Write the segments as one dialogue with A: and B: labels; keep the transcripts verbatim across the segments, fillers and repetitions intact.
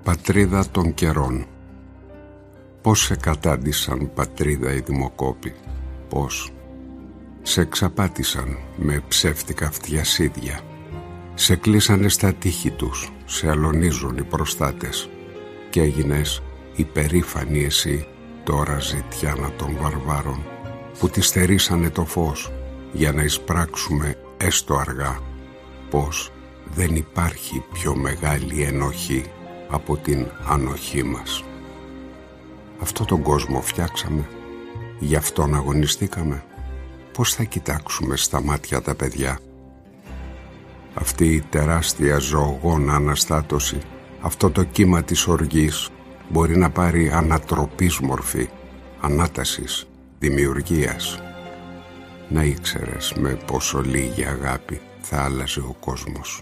A: Πατρίδα των καιρών. Πώς σε κατάντησαν πατρίδα οι δημοκόποι, πώς σε εξαπάτησαν με ψεύτικα αυτιασίδια, σε κλείσανε στα τείχη τους, σε αλωνίζουν οι προστάτες και έγινες υπερήφανη εσύ τώρα ζητιάνα των βαρβάρων που τη στερήσανε το φως για να εισπράξουμε έστω αργά πως δεν υπάρχει πιο μεγάλη ενοχή από την ανοχή μας. Αυτό τον κόσμο φτιάξαμε, γι' αυτόν αγωνιστήκαμε. Πώς θα κοιτάξουμε στα μάτια τα παιδιά? Αυτή η τεράστια ζωογόνα αναστάτωση, αυτό το κύμα της οργής μπορεί να πάρει ανατροπής μορφή, ανάτασης, δημιουργίας. Να ήξερες με πόσο λίγη αγάπη θα άλλαζε ο κόσμος.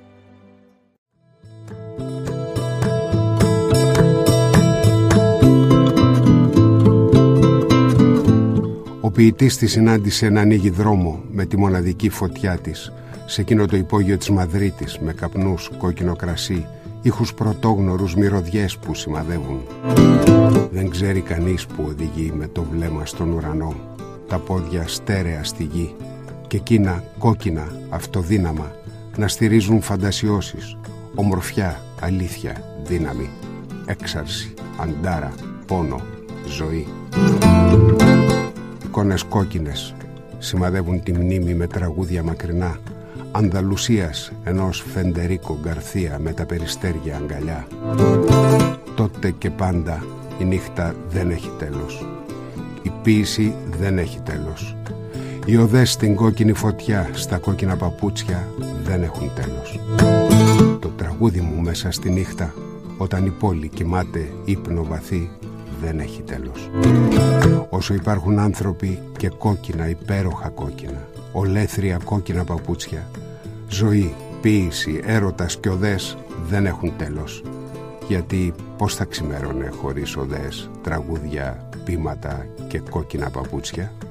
B: Ο ποιητής της συνάντησε να ανοίγει δρόμο με τη μοναδική φωτιά της σε εκείνο το υπόγειο της Μαδρίτης, με καπνούς, κόκκινο κρασί, ήχους πρωτόγνωρους, μυρωδιές που σημαδεύουν. Δεν ξέρει κανείς που οδηγεί με το βλέμμα στον ουρανό, τα πόδια στέρεα στη γη και εκείνα κόκκινα αυτοδύναμα να στηρίζουν φαντασιώσεις, ομορφιά, αλήθεια, δύναμη, έξαρση, αντάρα, πόνο, ζωή. Εικόνες κόκκινες σημαδεύουν τη μνήμη με τραγούδια μακρινά Ανδαλουσίας ενός Φεντερίκο Γκαρθία με τα περιστέρια αγκαλιά. Τότε και πάντα η νύχτα δεν έχει τέλος. Η ποίηση δεν έχει τέλος. Οι οδές στην κόκκινη φωτιά, στα κόκκινα παπούτσια δεν έχουν τέλος. Το τραγούδι μου μέσα στη νύχτα, όταν η πόλη κοιμάται ύπνο βαθύ, δεν έχει τέλος. Όσο υπάρχουν άνθρωποι και κόκκινα, υπέροχα κόκκινα, ολέθρια κόκκινα παπούτσια, ζωή, ποίηση, έρωτας και οδές δεν έχουν τέλος. Γιατί πώς θα ξημέρωνε χωρίς οδές, τραγούδια, ποίηματα και κόκκινα παπούτσια?